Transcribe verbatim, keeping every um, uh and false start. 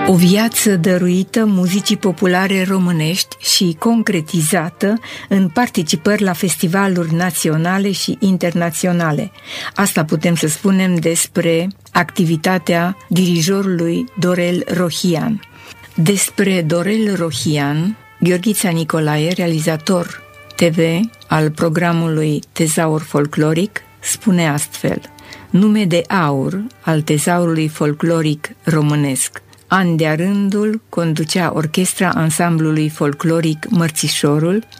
O viață dăruită muzicii populare românești și concretizată în participări la festivaluri naționale și internaționale. Asta putem să spunem despre activitatea dirijorului Dorel Rohian. Despre Dorel Rohian, Gheorghița Nicolae, realizator T V al programului Tezaur Folcloric, spune astfel: nume de aur al tezaurului folcloric românesc. An de-a rândul conducea orchestra ansamblului folcloric Mărțișorul,